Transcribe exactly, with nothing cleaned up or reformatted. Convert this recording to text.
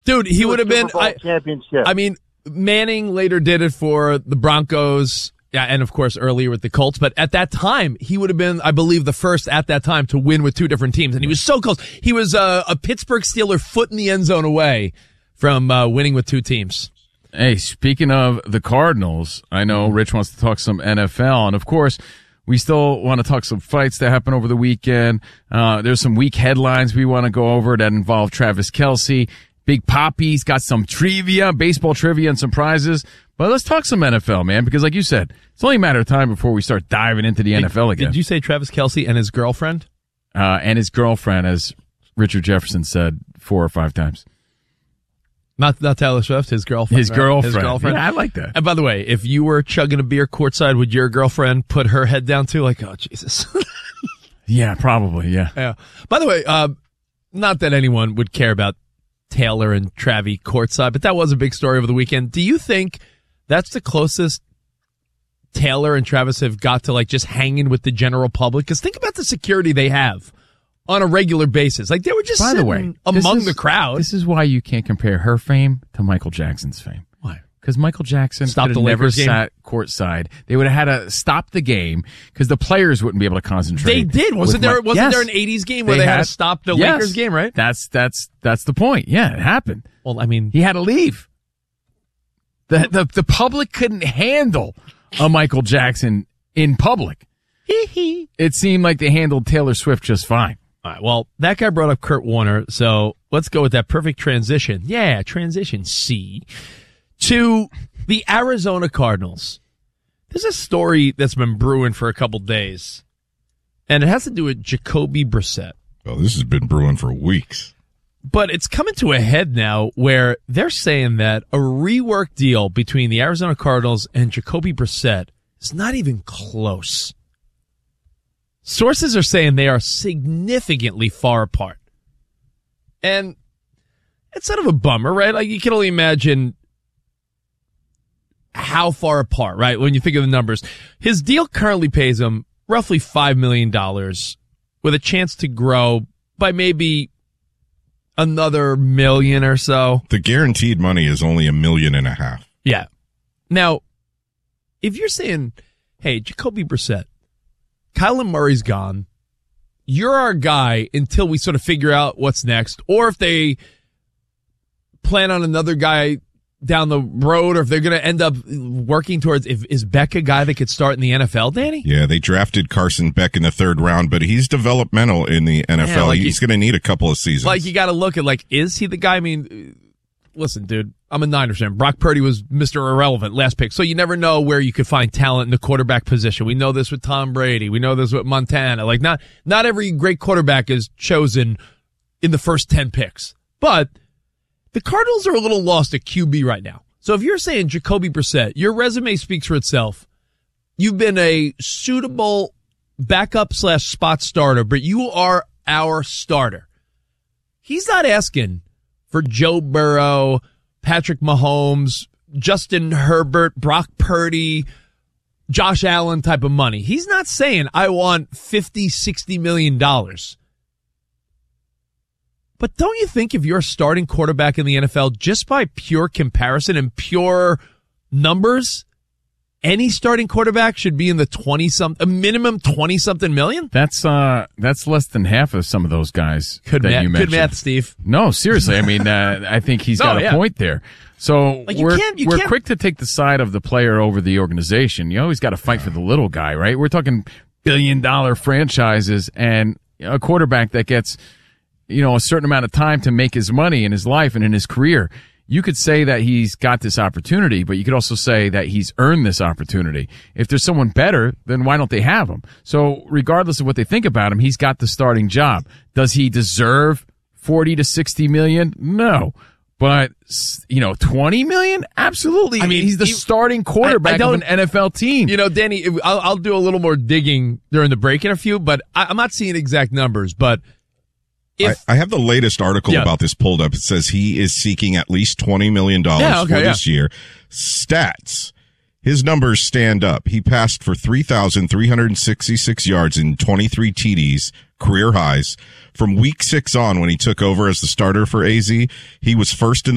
Dude, he would have been I, championship. I mean, Manning later did it for the Broncos, yeah, and of course earlier with the Colts. But at that time, he would have been, I believe, the first at that time to win with two different teams, and he was so close. He was uh, a Pittsburgh Steeler foot in the end zone away from uh, winning with two teams. Hey, speaking of the Cardinals, I know Rich wants to talk some N F L, and of course, we still want to talk some fights that happened over the weekend. Uh, there's some weak headlines we want to go over that involve Travis Kelce. Big Poppy's got some trivia, baseball trivia, and some prizes. But let's talk some N F L, man, because like you said, it's only a matter of time before we start diving into the did, N F L again. Did you say Travis Kelce and his girlfriend? Uh, and his girlfriend, as Richard Jefferson said four or five times. Not not Taylor Swift, his girlfriend. His right? girlfriend. His girlfriend. Yeah, I like that. And by the way, if you were chugging a beer courtside, would your girlfriend put her head down too? Like, oh, Jesus. Yeah, probably, yeah. Yeah. By the way, uh, not that anyone would care about Taylor and Travis courtside, but that was a big story over the weekend. Do you think that's the closest Taylor and Travis have got to, like, just hanging with the general public? Because think about the security they have on a regular basis. Like, they were just By sitting the way, among is, the crowd. This is why you can't compare her fame to Michael Jackson's fame. Why? Because Michael Jackson Stopped could the have never Lakers game? sat courtside. They would have had to stop the game because the players wouldn't be able to concentrate. They did. Wasn't with there? Mi- Wasn't yes. there an eighties game where they, they had, had to stop the yes. Lakers game? Right. That's that's that's the point. Yeah, it happened. Well, I mean, he had to leave. The the the public couldn't handle a Michael Jackson in public. It seemed like they handled Taylor Swift just fine. All right, well, that guy brought up Kurt Warner, so let's go with that perfect transition. Yeah, transition C to the Arizona Cardinals. There's a story that's been brewing for a couple days, and it has to do with Jacoby Brissett. Well, this has been brewing for weeks. But it's coming to a head now where they're saying that a rework deal between the Arizona Cardinals and Jacoby Brissett is not even close. Sources are saying they are significantly far apart. And it's sort of a bummer, right? Like, you can only imagine how far apart, right? When you think of the numbers. His deal currently pays him roughly five million dollars with a chance to grow by maybe another million or so. The guaranteed money is only a million and a half. Yeah. Now, if you're saying, hey, Jacoby Brissett, Kyler Murray's gone, you're our guy until we sort of figure out what's next, or if they plan on another guy down the road, or if they're going to end up working towards, if, is Beck a guy that could start in the N F L, Danny? Yeah, they drafted Carson Beck in the third round, but he's developmental in the N F L. Yeah, like he's going to need a couple of seasons. Like, you got to look at, like, is he the guy? I mean, listen, dude, I'm a Niners fan. Brock Purdy was Mister Irrelevant, last pick. So you never know where you could find talent in the quarterback position. We know this with Tom Brady. We know this with Montana. Like, not, not every great quarterback is chosen in the first ten picks. But the Cardinals are a little lost at Q B right now. So if you're saying Jacoby Brissett, your resume speaks for itself. You've been a suitable backup slash spot starter, but you are our starter. He's not asking for Joe Burrow, Patrick Mahomes, Justin Herbert, Brock Purdy, Josh Allen type of money. He's not saying I want fifty, sixty million dollars. But don't you think if you're a starting quarterback in the N F L, just by pure comparison and pure numbers, any starting quarterback should be in the twenty something, a minimum twenty something million? That's uh, that's less than half of some of those guys Good that math, you mentioned. good math, Steve. No, seriously. I mean, uh, I think he's No, got a yeah. point there. So Like, you we're can't- you we're can't- quick to take the side of the player over the organization. You always got to fight for the little guy, right? We're talking billion dollar franchises and a quarterback that gets, you know, a certain amount of time to make his money in his life and in his career. You could say that he's got this opportunity, but you could also say that he's earned this opportunity. If there's someone better, then why don't they have him? So regardless of what they think about him, he's got the starting job. Does he deserve forty to sixty million? No. But, you know, twenty million? Absolutely. I mean, he's the he- starting quarterback I- I of don't- an N F L team. You know, Danny, I'll, I'll do a little more digging during the break in a few, but I, I'm not seeing exact numbers, but if I, I have the latest article Yeah. about this pulled up. It says he is seeking at least twenty million dollars Yeah, okay, for yeah. this year. Stats. His numbers stand up. He passed for three thousand three hundred sixty-six yards and twenty-three T Ds, career highs. From week six on, when he took over as the starter for A Z, he was first in the